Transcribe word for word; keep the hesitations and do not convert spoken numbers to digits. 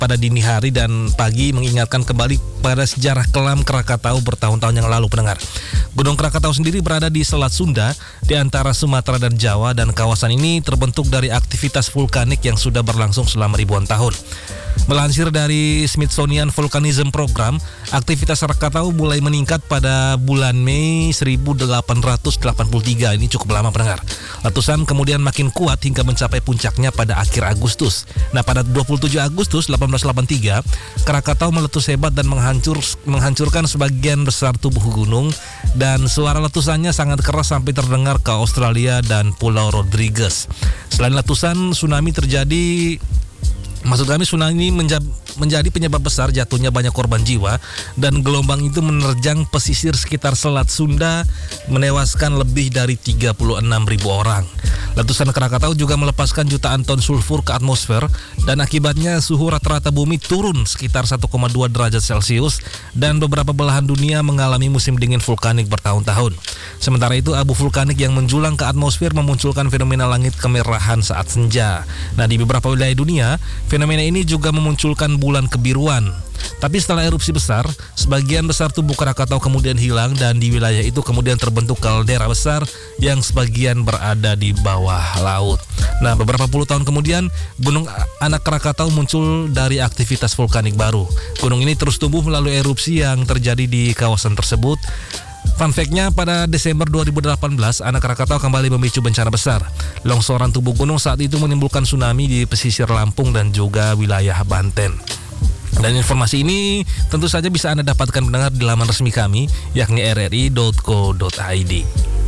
pada dini hari dan pagi mengingatkan kembali pada sejarah kelam Krakatau bertahun-tahun yang lalu, pendengar. Gunung Krakatau sendiri berada di Selat Sunda di antara Sumatera dan Jawa, dan kawasan ini terbentuk dari aktivitas vulkanik yang sudah berlangsung selama ribuan tahun. Melansir dari Smithsonian Volcanism Program, aktivitas Krakatau mulai meningkat pada bulan Mei seribu delapan ratus delapan puluh tiga. Ini cukup lama, pendengar. Letusan kemudian makin kuat hingga mencapai puncaknya pada akhir Agustus. Nah, pada dua puluh tujuh Agustus delapan belas delapan puluh tiga, Krakatau meletus hebat dan menghancur, menghancurkan sebagian besar tubuh gunung, dan suara letusannya sangat keras sampai terdengar ke Australia dan Pulau Rodrigues. Selain letusan, tsunami terjadi Maksud kami tsunami menja- menjadi penyebab besar jatuhnya banyak korban jiwa, dan gelombang itu menerjang pesisir sekitar Selat Sunda, menewaskan lebih dari tiga puluh enam ribu orang. Letusan Krakatau juga melepaskan jutaan ton sulfur ke atmosfer, dan akibatnya suhu rata-rata bumi turun sekitar satu koma dua derajat Celcius, dan beberapa belahan dunia mengalami musim dingin vulkanik bertahun-tahun. Sementara itu, abu vulkanik yang menjulang ke atmosfer memunculkan fenomena langit kemerahan saat senja. Nah, di beberapa wilayah dunia, fenomena ini juga memunculkan bulan kebiruan. Tapi setelah erupsi besar, sebagian besar tubuh Krakatau kemudian hilang, dan di wilayah itu kemudian terbentuk kaldera besar yang sebagian berada di bawah laut. Nah, beberapa puluh tahun kemudian, gunung anak Krakatau muncul dari aktivitas vulkanik baru. Gunung ini terus tumbuh melalui erupsi yang terjadi di kawasan tersebut. Fun fact-nya, pada Desember dua ribu delapan belas, anak Krakatau kembali memicu bencana besar. Longsoran tubuh gunung saat itu menimbulkan tsunami di pesisir Lampung dan juga wilayah Banten. Dan informasi ini tentu saja bisa Anda dapatkan, pendengar, di laman resmi kami, yakni r r i dot co dot i d.